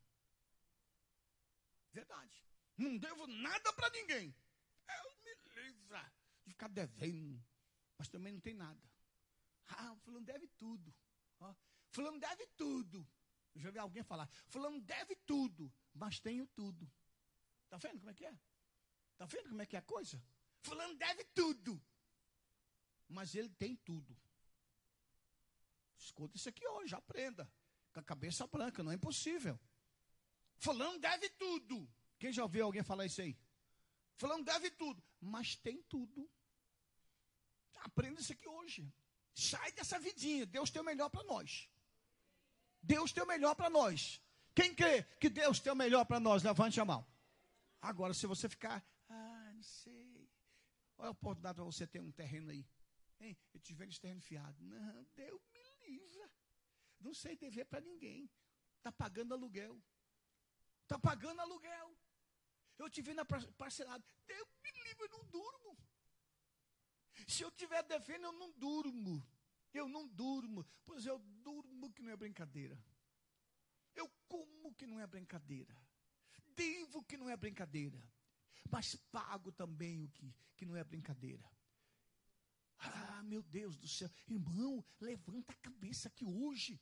Verdade. Não devo nada para ninguém. Deus me livre de ficar devendo. Mas também não tem nada. Ah, fulano deve tudo. Ó, fulano deve tudo. Eu já vi alguém falar, fulano deve tudo, mas tenho tudo. Está vendo como é que é? Está vendo como é que é a coisa? Fulano deve tudo, mas ele tem tudo. Escuta isso aqui hoje, aprenda. Com a cabeça branca, não é impossível. Fulano deve tudo. Quem já ouviu alguém falar isso aí? Fulano deve tudo, mas tem tudo. Aprenda isso aqui hoje. Sai dessa vidinha. Deus tem o melhor para nós. Deus tem o melhor para nós. Quem crê que Deus tem o melhor para nós, levante a mão. Agora, se você ficar, ah, não sei. Olha a oportunidade para você ter um terreno aí. Hein? Eu tive esse terreno fiado. Não, Deus me livra. Não sei dever para ninguém. Está pagando aluguel. Está pagando aluguel. Eu te vi na parcelada. Deus me livre, eu não durmo. Se eu estiver devendo, eu não durmo. Eu não durmo. Pois eu durmo que não é brincadeira. Eu como que não é brincadeira. Devo que não é brincadeira. Mas pago também o que, que não é brincadeira. Ah, meu Deus do céu. Irmão, levanta a cabeça aqui hoje.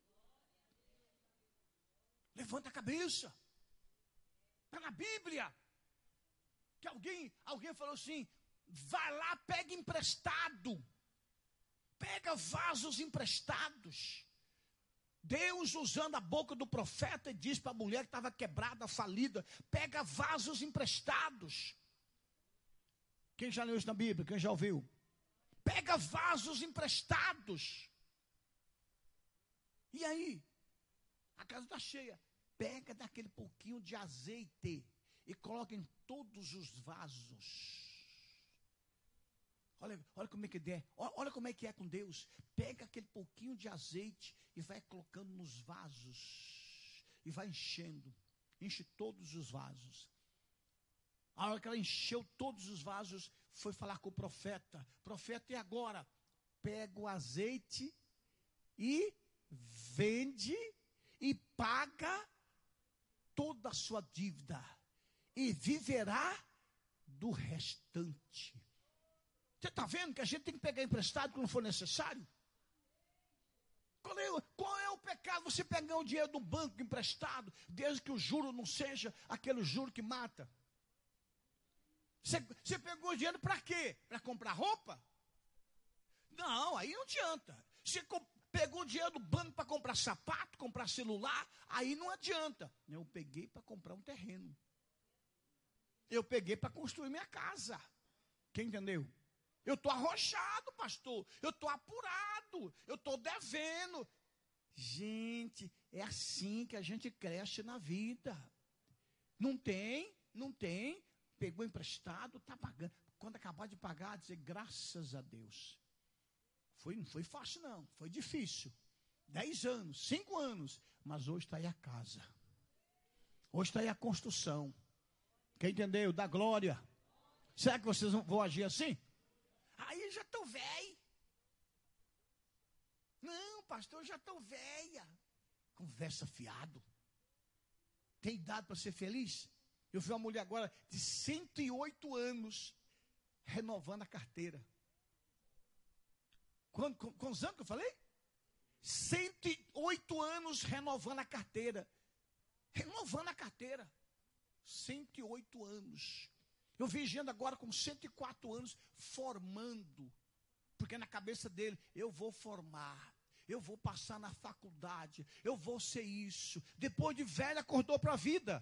Levanta a cabeça. Está na Bíblia. Que alguém, alguém falou assim, vai lá, pega emprestado. Pega vasos emprestados. Deus, usando a boca do profeta, diz para a mulher que estava quebrada, falida, pega vasos emprestados. Quem já leu isso na Bíblia? Quem já ouviu? Pega vasos emprestados. E aí? A casa está cheia. Pega daquele pouquinho de azeite e coloca em todos os vasos. Olha, olha como é que é. Olha como é que é com Deus. Pega aquele pouquinho de azeite e vai colocando nos vasos. e vai enchendo. Enche todos os vasos. A hora que ela encheu todos os vasos, foi falar com o profeta. Profeta, e agora? Pega o azeite e vende e paga toda a sua dívida. E viverá do restante. Você está vendo que a gente tem que pegar emprestado quando for necessário? Qual é, qual é o pecado? Você pegar o dinheiro do banco emprestado, desde que o juro não seja aquele juro que mata. Você, você pegou o dinheiro para quê? Para comprar roupa? Não, aí não adianta. Você pegou o dinheiro do banco para comprar sapato, comprar celular, aí não adianta. Eu peguei para comprar um terreno. Eu peguei para construir minha casa. Quem entendeu? Eu estou arrochado, pastor. Eu estou apurado. Eu estou devendo. Gente, é assim que a gente cresce na vida. Não tem, não tem. Pegou emprestado, está pagando. Quando acabar de pagar, dizer graças a Deus. Foi, não foi fácil, não. Foi difícil. Dez anos, cinco anos. Mas hoje está aí a casa. Hoje está aí a construção. Quem entendeu? Da glória. Será que vocês vão agir assim? Aí eu já estou velho. Não, pastor, eu já estou velha. Conversa fiado. Tem idade para ser feliz? Eu vi uma mulher agora de cento e oito anos renovando a carteira. Quando, com, com os anos que eu falei? cento e oito anos renovando a carteira. Renovando a carteira. cento e oito anos. Eu vi gente agora com cento e quatro anos formando. Porque na cabeça dele, eu vou formar. Eu vou passar na faculdade. Eu vou ser isso. Depois de velho, acordou para a vida.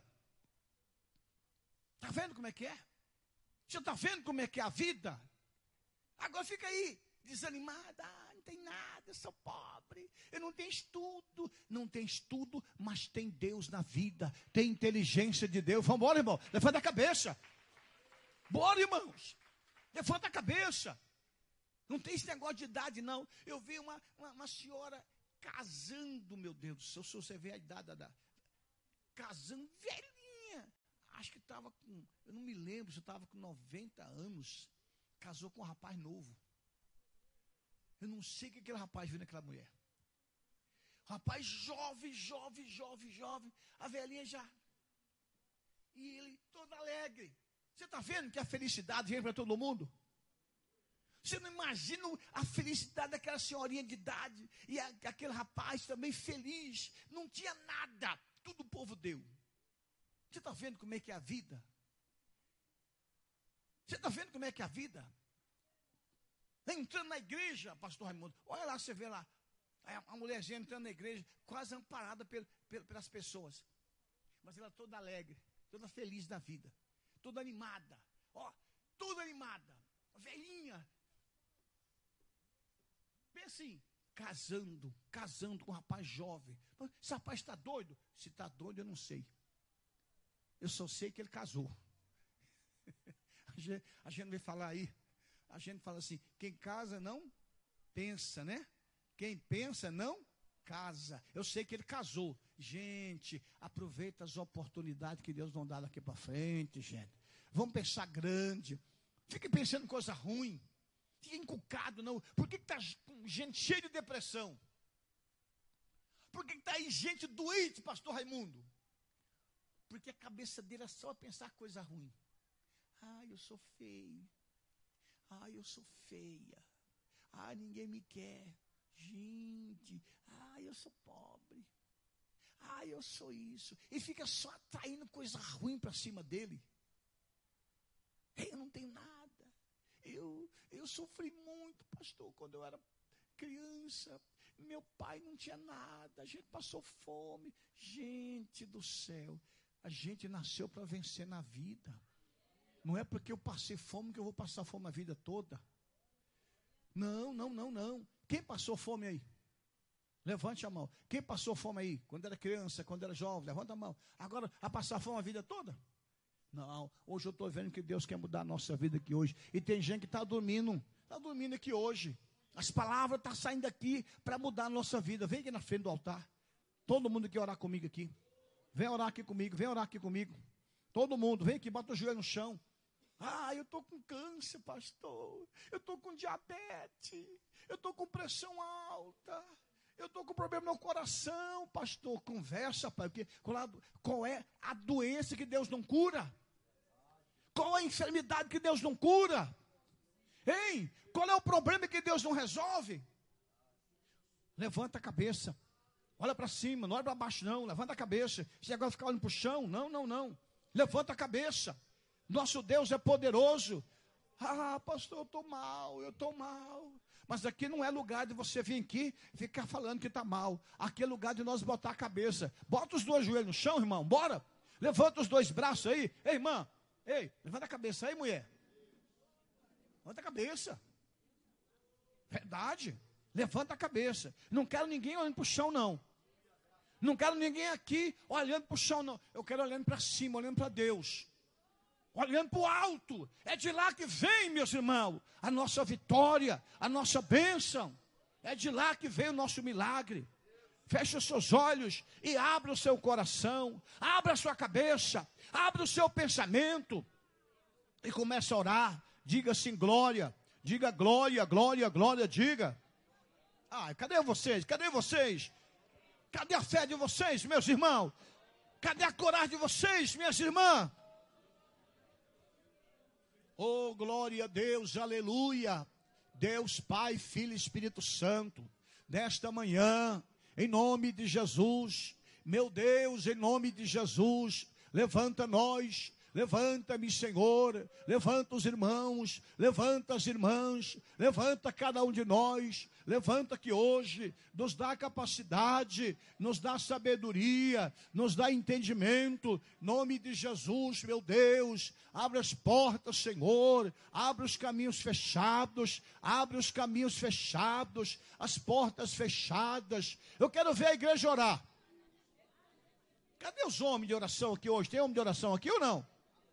Está vendo como é que é? Você está vendo como é que é a vida? Agora fica aí, desanimada. Ah, não tem nada, eu sou pobre. Eu não tenho estudo. Não tem estudo, mas tem Deus na vida. Tem inteligência de Deus. Vamos embora, irmão. Levanta a cabeça. Bora, irmãos. Levanta a cabeça. Não tem esse negócio de idade, não. Eu vi uma, uma, uma senhora casando, meu Deus do céu. Se você vê a idade da... Casando, velhinha. Acho que estava com... Eu não me lembro se estava com noventa anos. Casou com um rapaz novo. Eu não sei o que aquele rapaz viu naquela mulher. Rapaz jovem, jovem, jovem, jovem. A velhinha já. E ele todo alegre. Você está vendo que a felicidade vem para todo mundo? Você não imagina a felicidade daquela senhorinha de idade. E a, aquele rapaz também feliz. Não tinha nada. Tudo o povo deu. Você está vendo como é que é a vida? Você está vendo como é que é a vida? Entrando na igreja, pastor Raimundo. Olha lá, você vê lá. A mulherzinha entrando na igreja, quase amparada pel, pel, pelas pessoas. Mas ela toda alegre, toda feliz da vida. Toda animada. Ó, toda animada. Velhinha. Pensa assim, casando, casando com um rapaz jovem. Esse rapaz está doido? Se está doido, eu não sei. Eu só sei que ele casou. A gente, a gente vai falar aí. A gente fala assim, quem casa não pensa, né? Quem pensa não casa. Eu sei que ele casou. Gente, aproveita as oportunidades que Deus nos dá daqui para frente, gente. Vamos pensar grande. Fique pensando em coisa ruim. Fique encucado, não. Por que está com gente cheia de depressão? Por que está aí gente doente, pastor Raimundo? Porque a cabeça dele é só pensar coisa ruim. Ah, eu sou feio. Ah, eu sou feia. Ah, ninguém me quer. Gente, ah, eu sou pobre. Ah, eu sou isso. E fica só atraindo coisa ruim para cima dele. Eu não tenho nada. Eu, eu sofri muito, pastor, quando eu era criança. Meu pai não tinha nada. A gente passou fome. Gente do céu. A gente nasceu para vencer na vida. Não é porque eu passei fome que eu vou passar fome a vida toda. Não, não, não, não. Quem passou fome aí? Levante a mão. Quem passou fome aí? Quando era criança, quando era jovem? Levanta a mão. Agora, a passar fome a vida toda? Não. Hoje eu estou vendo que Deus quer mudar a nossa vida aqui hoje. E tem gente que está dormindo. Está dormindo aqui hoje. As palavras estão saindo aqui para mudar a nossa vida. Vem aqui na frente do altar. Todo mundo quer orar comigo aqui. Vem orar aqui comigo, vem orar aqui comigo. Todo mundo, vem aqui, bota o joelho no chão. Ah, eu estou com câncer, pastor. Eu estou com diabetes. Eu estou com pressão alta. Eu estou com problema no coração, pastor. Conversa, pai. Porque qual é a doença que Deus não cura? Qual é a enfermidade que Deus não cura? Hein? Qual é o problema que Deus não resolve? Levanta a cabeça. Olha para cima, não olha para baixo não. Levanta a cabeça. Se agora ficar olhando para o chão, não, não, não. Levanta a cabeça. Nosso Deus é poderoso. Ah, pastor, eu estou mal, eu estou mal. Mas aqui não é lugar de você vir aqui e ficar falando que está mal. Aqui é lugar de nós botar a cabeça. Bota os dois joelhos no chão, irmão, bora. Levanta os dois braços aí. Ei, irmã, ei, levanta a cabeça aí, mulher. Levanta a cabeça. Verdade. Levanta a cabeça. Não quero ninguém olhando para o chão, não. Não quero ninguém aqui olhando para o chão, não. Eu quero olhando para cima, olhando para Deus. Olhando para o alto. É de lá que vem, meus irmãos, a nossa vitória, a nossa bênção. É de lá que vem o nosso milagre. Feche os seus olhos e abra o seu coração. Abra a sua cabeça. Abra o seu pensamento. E comece a orar. Diga assim, glória. Diga glória, glória, glória, diga. Ah, cadê vocês? Cadê vocês? Cadê a fé de vocês, meus irmãos? Cadê a coragem de vocês, minhas irmãs? Oh, glória a Deus, aleluia. Deus, Pai, Filho e Espírito Santo, nesta manhã, em nome de Jesus, meu Deus, em nome de Jesus, levanta nós. Levanta-me, Senhor, levanta os irmãos, levanta as irmãs, levanta cada um de nós, levanta que hoje nos dá capacidade, nos dá sabedoria, nos dá entendimento, em nome de Jesus, meu Deus, abre as portas, Senhor, abre os caminhos fechados, abre os caminhos fechados, as portas fechadas. Eu quero ver a igreja orar. Cadê os homens de oração aqui hoje? Tem homem de oração aqui ou não?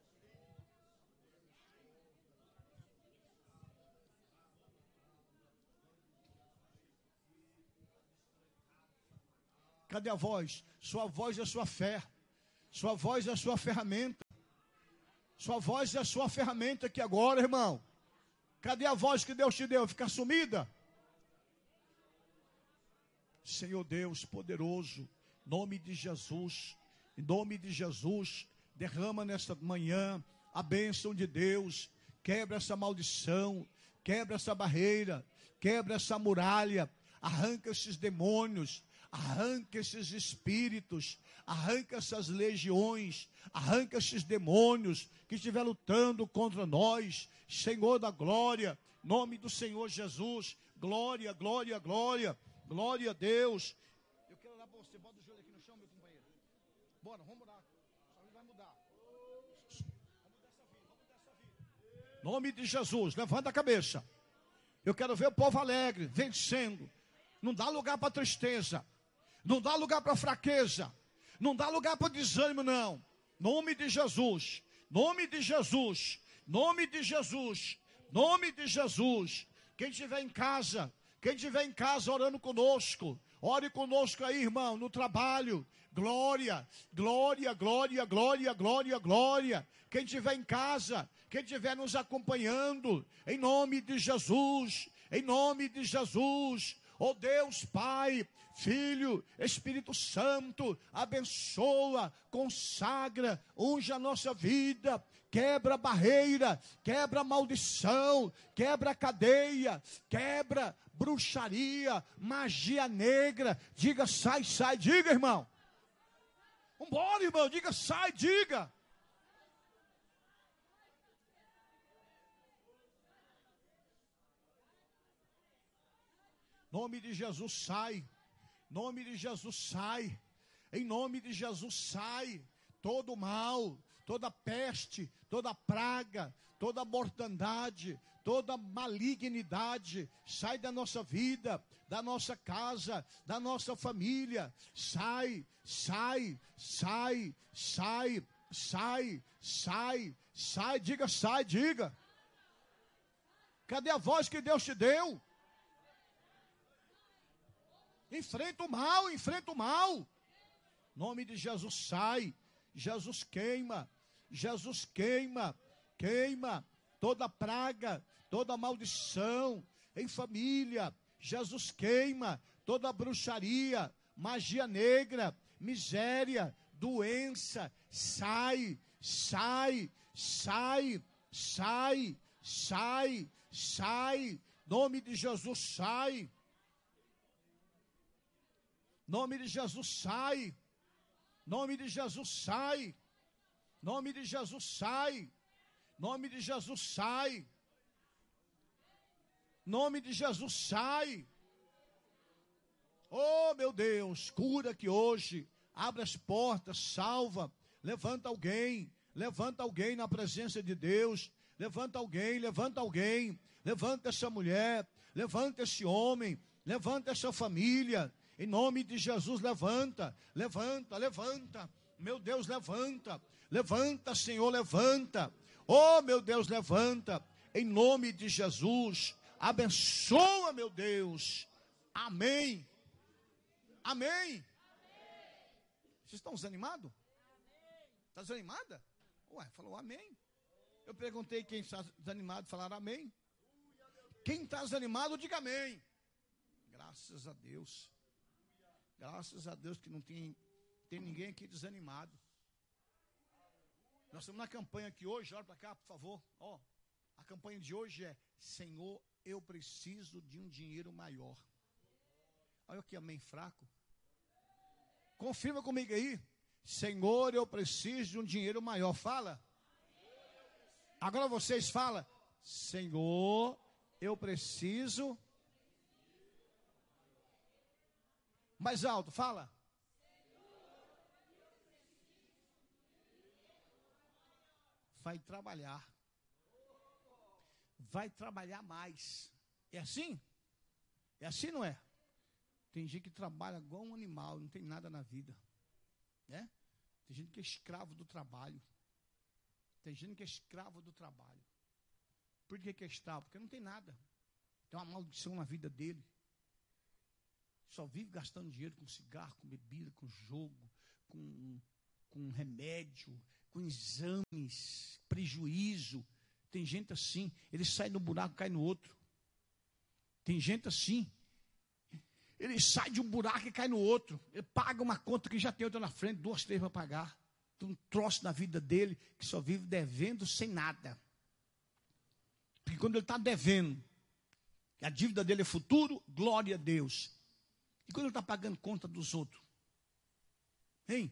Cadê a voz? Sua voz é a sua fé. Sua voz é a sua ferramenta. Sua voz é a sua ferramenta aqui agora, irmão. Cadê a voz que Deus te deu? Fica sumida? Senhor Deus poderoso, em nome de Jesus, em nome de Jesus, derrama nesta manhã a bênção de Deus. Quebra essa maldição, quebra essa barreira, quebra essa muralha, arranca esses demônios, arranca esses espíritos, arranca essas legiões, arranca esses demônios que estiver lutando contra nós. Senhor da glória, nome do Senhor Jesus, glória, glória, glória, glória a Deus. Eu quero orar para você, bota o joelho aqui no chão, meu companheiro. Bora, vamos orar. Sua vida vai mudar. Vamos mudar essa vida, vamos mudar essa vida. Nome de Jesus, levanta a cabeça. Eu quero ver o povo alegre, vencendo. Não dá lugar para tristeza. Não dá lugar para fraqueza. Não dá lugar para desânimo, não. Nome de Jesus. Nome de Jesus. Nome de Jesus. Nome de Jesus. Quem estiver em casa, quem estiver em casa orando conosco, ore conosco aí, irmão, no trabalho. Glória, glória, glória, glória, glória, glória. Quem estiver em casa, quem estiver nos acompanhando, em nome de Jesus, em nome de Jesus. Oh Deus, Pai, Filho, Espírito Santo, abençoa, consagra, unge a nossa vida, quebra a barreira, quebra a maldição, quebra a cadeia, quebra bruxaria, magia negra. Diga sai, sai, diga, irmão. Vambora, irmão, diga sai, diga. Nome de Jesus sai, nome de Jesus sai, em nome de Jesus sai, todo mal, toda peste, toda praga, toda mortandade, toda malignidade, sai da nossa vida, da nossa casa, da nossa família, sai, sai, sai, sai, sai, sai, sai, diga sai, diga. Cadê a voz que Deus te deu? Enfrenta o mal, enfrenta o mal. Nome de Jesus, sai. Jesus queima. Jesus queima. Queima toda praga, toda maldição em família. Jesus queima toda bruxaria, magia negra, miséria, doença. Sai, sai, sai, sai, sai, sai. Nome de Jesus, sai. Nome de Jesus, sai. Nome de Jesus, sai. Nome de Jesus, sai. Nome de Jesus, sai. Nome de Jesus, sai. Oh, meu Deus, cura aqui hoje. Abre as portas, salva. Levanta alguém. Levanta alguém na presença de Deus. Levanta alguém, levanta alguém. Levanta essa mulher. Levanta esse homem. Levanta essa família. Em nome de Jesus, levanta. Levanta, levanta. Meu Deus, levanta. Levanta, Senhor, levanta. Oh, meu Deus, levanta. Em nome de Jesus. Abençoa, meu Deus. Amém. Amém. Vocês estão desanimados? Está desanimada? Ué, falou amém. Eu perguntei quem está desanimado, falaram amém. Quem está desanimado, diga amém. Graças a Deus. Graças a Deus que não tem, tem ninguém aqui desanimado. Nós estamos na campanha aqui hoje, olha para cá, por favor. Ó, a campanha de hoje é: Senhor, eu preciso de um dinheiro maior. Olha aqui, amém fraco. Confirma comigo aí. Senhor, eu preciso de um dinheiro maior. Fala. Agora vocês falam: Senhor, eu preciso. Mais alto, fala. Vai trabalhar. Vai trabalhar mais. É assim? É assim, não é? Tem gente que trabalha igual um animal, não tem nada na vida. Né? Tem gente que é escravo do trabalho. Tem gente que é escravo do trabalho. Por que que é escravo? Porque não tem nada. Tem uma maldição na vida dele. Só vive gastando dinheiro com cigarro, com bebida, com jogo, com, com remédio, com exames, prejuízo. Tem gente assim, ele sai no buraco, cai no outro. Tem gente assim, ele sai de um buraco e cai no outro. Ele paga uma conta que já tem outra na frente, duas, três para pagar. Tem um troço na vida dele que só vive devendo sem nada. Porque quando ele está devendo, a dívida dele é futuro, glória a Deus. E quando ele está pagando conta dos outros? Hein?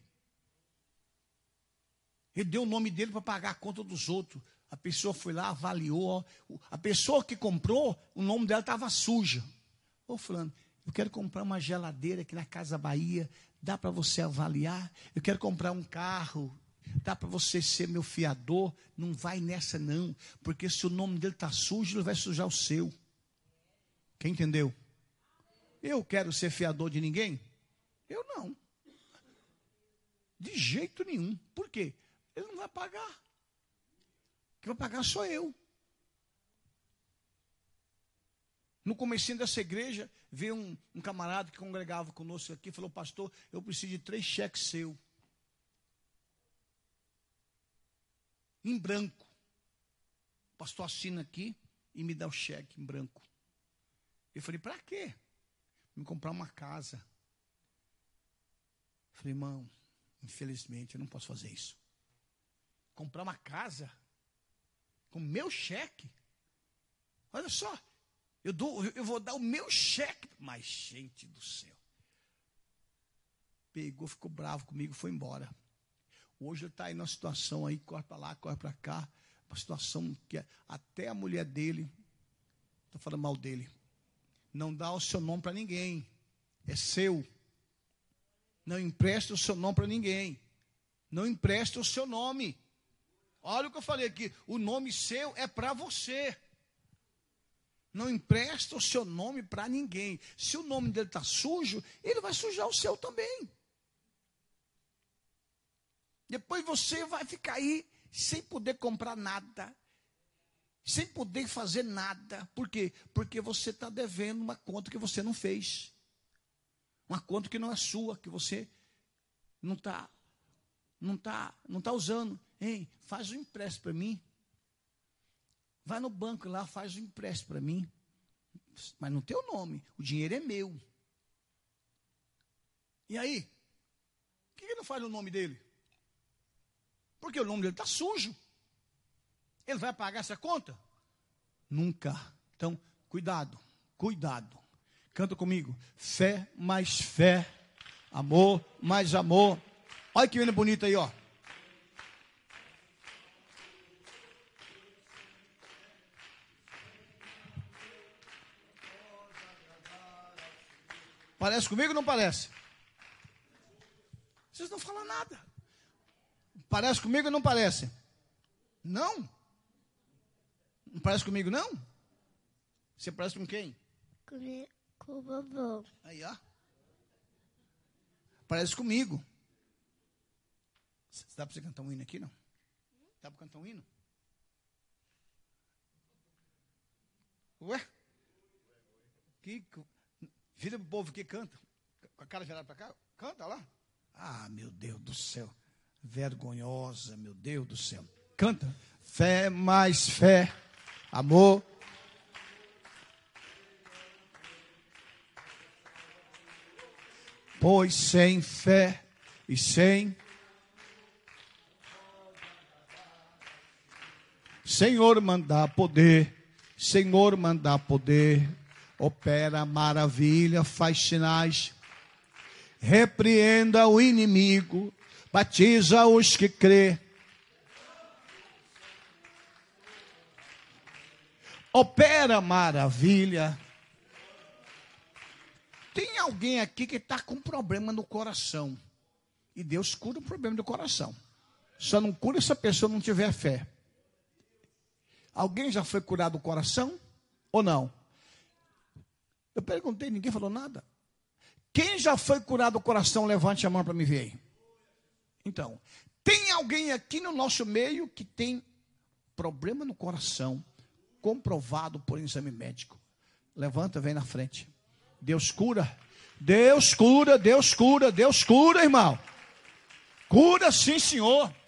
Ele deu o nome dele para pagar a conta dos outros. A pessoa foi lá, avaliou. A pessoa que comprou, o nome dela estava suja. Ô fulano, eu quero comprar uma geladeira aqui na Casa Bahia. Dá para você avaliar? Eu quero comprar um carro. Dá para você ser meu fiador? Não vai nessa não. Porque se o nome dele está sujo, ele vai sujar o seu. Quem entendeu? Eu quero ser fiador de ninguém? Eu não. De jeito nenhum. Por quê? Ele não vai pagar. Quem vai pagar sou eu. No comecinho dessa igreja, veio um, um camarada que congregava conosco aqui e falou: pastor, eu preciso de três cheques seus. Em branco. O pastor assina aqui e me dá o cheque em branco. Eu falei: para quê? Me comprar uma casa. Eu falei: irmão, infelizmente eu não posso fazer isso. Comprar uma casa com meu cheque? Olha só, eu, dou, eu vou dar o meu cheque. Mas, gente do céu. Pegou, ficou bravo comigo, foi embora. Hoje ele está aí numa situação aí, corre para lá, corre para cá. Uma situação que até a mulher dele, estou falando mal dele, não dá o seu nome para ninguém. É seu. Não empresta o seu nome para ninguém. Não empresta o seu nome. Olha o que eu falei aqui. O nome seu é para você. Não empresta o seu nome para ninguém. Se o nome dele está sujo, ele vai sujar o seu também. Depois você vai ficar aí sem poder comprar nada. Sem poder fazer nada. Por quê? Porque você está devendo uma conta que você não fez. Uma conta que não é sua, que você Não está, não está, não está usando. Ei, faz um empréstimo para mim. Vai no banco lá, faz um empréstimo para mim. Mas no teu nome, o dinheiro é meu. E aí? Por que ele não faz no nome dele? Porque o nome dele está sujo. Ele vai pagar essa conta? Nunca. Então, cuidado, cuidado. Canta comigo. Fé mais fé. Amor mais amor. Olha que menina bonita aí, ó. Parece comigo ou não parece? Vocês não falam nada. Parece comigo ou não parece? Não? Não parece comigo, não? Você parece com quem? Com, com o vovô. Aí, ó. Parece comigo. Dá para você cantar um hino aqui, não? Dá para cantar um hino? Ué? Que... Vira pro povo que canta, com a cara virada para cá, canta lá. Ah, meu Deus do céu, vergonhosa, meu Deus do céu. Canta. Fé mais fé, amor. Pois sem fé e sem... Senhor mandar poder, Senhor mandar poder... Opera maravilha, faz sinais, repreenda o inimigo, batiza os que crê. Opera maravilha. Tem alguém aqui que está com problema no coração, e Deus cura o problema do coração. Só não cura se a pessoa não tiver fé. Alguém já foi curado do coração ou não? Eu perguntei, ninguém falou nada. Quem já foi curado do coração, levante a mão para me ver aí. Então, tem alguém aqui no nosso meio que tem problema no coração, comprovado por exame médico. Levanta, vem na frente. Deus cura, Deus cura, Deus cura, Deus cura, irmão. Cura sim, Senhor.